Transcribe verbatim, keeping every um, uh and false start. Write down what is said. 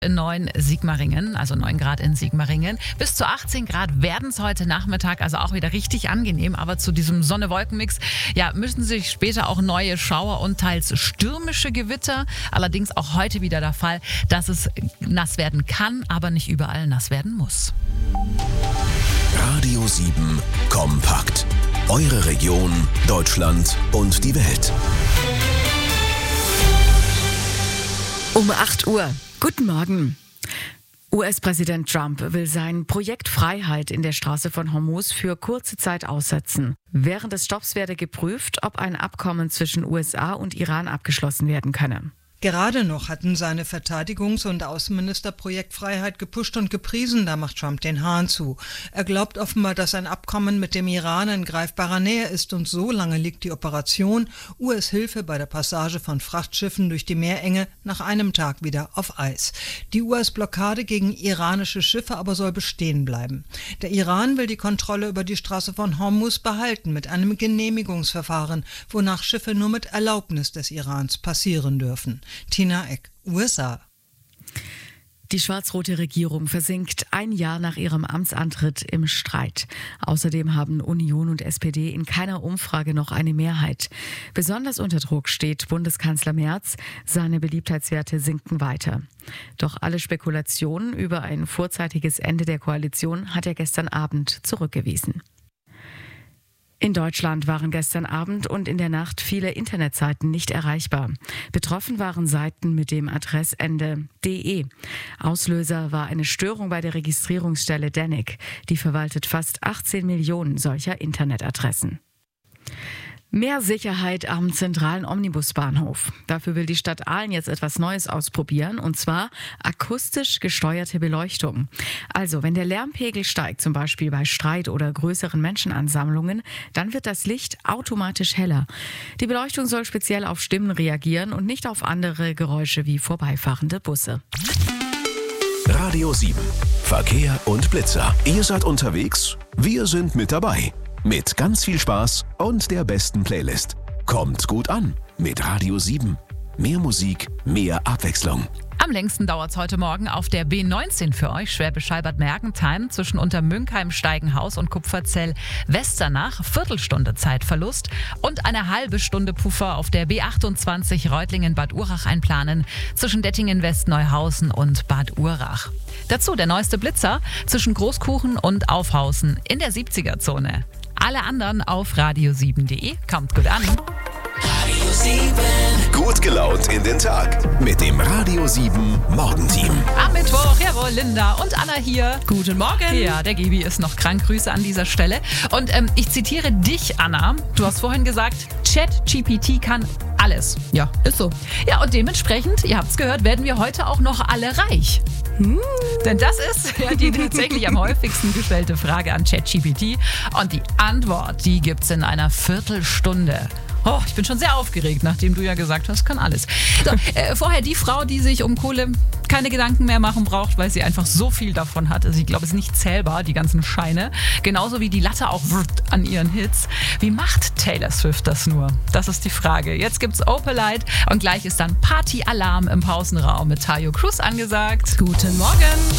In neun Sigmaringen, also neun Grad in Sigmaringen. Bis zu achtzehn Grad werden es heute Nachmittag, also auch wieder richtig angenehm. Aber zu diesem Sonne-Wolken-Mix ja, müssen sich später auch neue Schauer und teils stürmische Gewitter. Allerdings auch heute wieder der Fall, dass es nass werden kann, aber nicht überall nass werden muss. Radio sieben Kompakt. Eure Region, Deutschland und die Welt. Um acht Uhr. Guten Morgen. U S-Präsident Trump will sein Projekt Freiheit in der Straße von Hormuz für kurze Zeit aussetzen. Während des Stopps werde geprüft, ob ein Abkommen zwischen U S A und Iran abgeschlossen werden könne. Gerade noch hatten seine Verteidigungs- und Außenminister Projekt Freiheit gepusht und gepriesen, da macht Trump den Hahn zu. Er glaubt offenbar, dass ein Abkommen mit dem Iran in greifbarer Nähe ist und so lange liegt die Operation U S-Hilfe bei der Passage von Frachtschiffen durch die Meerenge nach einem Tag wieder auf Eis. Die U S-Blockade gegen iranische Schiffe aber soll bestehen bleiben. Der Iran will die Kontrolle über die Straße von Hormuz behalten mit einem Genehmigungsverfahren, wonach Schiffe nur mit Erlaubnis des Irans passieren dürfen. Tina Eck, U S A. Die schwarz-rote Regierung versinkt ein Jahr nach ihrem Amtsantritt im Streit. Außerdem haben Union und S P D in keiner Umfrage noch eine Mehrheit. Besonders unter Druck steht Bundeskanzler Merz. Seine Beliebtheitswerte sinken weiter. Doch alle Spekulationen über ein vorzeitiges Ende der Koalition hat er gestern Abend zurückgewiesen. In Deutschland waren gestern Abend und in der Nacht viele Internetseiten nicht erreichbar. Betroffen waren Seiten mit dem Adressende .de. Auslöser war eine Störung bei der Registrierungsstelle D E N I C. Die verwaltet fast achtzehn Millionen solcher Internetadressen. Mehr Sicherheit am zentralen Omnibusbahnhof. Dafür will die Stadt Aalen jetzt etwas Neues ausprobieren, und zwar akustisch gesteuerte Beleuchtung. Also, wenn der Lärmpegel steigt, zum Beispiel bei Streit oder größeren Menschenansammlungen, dann wird das Licht automatisch heller. Die Beleuchtung soll speziell auf Stimmen reagieren und nicht auf andere Geräusche wie vorbeifahrende Busse. Radio sieben. Verkehr und Blitzer. Ihr seid unterwegs, wir sind mit dabei. Mit ganz viel Spaß und der besten Playlist. Kommt gut an mit Radio sieben. Mehr Musik, mehr Abwechslung. Am längsten dauert es heute Morgen auf der B neunzehn für euch, Schwäbisch Hall-Bad zwischen Untermünkheim, Steigenhaus und Kupferzell-Westernach. Viertelstunde Zeitverlust und eine halbe Stunde Puffer auf der B achtundzwanzig Reutlingen-Bad Urach einplanen zwischen Dettingen-West-Neuhausen und Bad Urach. Dazu der neueste Blitzer zwischen Großkuchen und Aufhausen in der siebziger-Zone. Alle anderen auf radio sieben punkt de. Kommt gut an. Radio sieben. Gut gelaunt in den Tag mit dem Radio sieben Morgenteam. Am Mittwoch, jawohl, Linda und Anna hier. Guten Morgen. Ja, der Gebi ist noch krank. Grüße an dieser Stelle. Und ähm, ich zitiere dich, Anna. Du hast vorhin gesagt, ChatGPT kann alles. Ja, ist so. Ja, und dementsprechend, ihr habt's gehört, werden wir heute auch noch alle reich. Hm. Denn das ist ja die tatsächlich am häufigsten gestellte Frage an ChatGPT. Und die Antwort, die gibt's in einer Viertelstunde. Oh, ich bin schon sehr aufgeregt, nachdem du ja gesagt hast, kann alles. So, äh, vorher die Frau, die sich um Kohle keine Gedanken mehr machen braucht, weil sie einfach so viel davon hat. Also ich glaube, es ist nicht zählbar, die ganzen Scheine. Genauso wie die Latte auch an ihren Hits. Wie macht Taylor Swift das nur? Das ist die Frage. Jetzt gibt's Opalite und gleich ist dann Party-Alarm im Pausenraum mit Tayo Cruz angesagt. Guten Morgen.